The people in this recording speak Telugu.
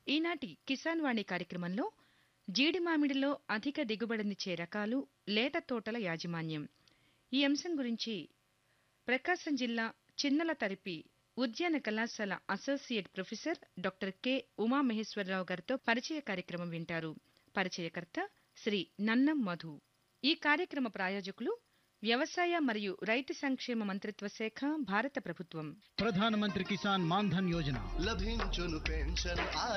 ఈనాటి కిసాన్ వాణి కార్యక్రమంలో జీడి మామిడిలో అధిక దిగుబడినిచ్చే రకాలు, లేత తోటల యాజమాన్యం ఈ అంశం గురించి ప్రకాశం జిల్లా చిన్నల తరిపి ఉద్యాన కళాశాల associate professor doctor K Umamaheswararao గారితో పరిచయ కార్యక్రమం వింటారు. పరిచయకర్త శ్రీ నన్నం మధు. ఈ కార్యక్రమ ప్రాయోజకులు వ్యవసాయ మరియు రైతు సంక్షేమ మంత్రిత్వ శాఖ, భారత ప్రభుత్వం. ప్రధానమంత్రి కిసాన్ మాన్ ధన్ యోజన లభించును పెన్షన్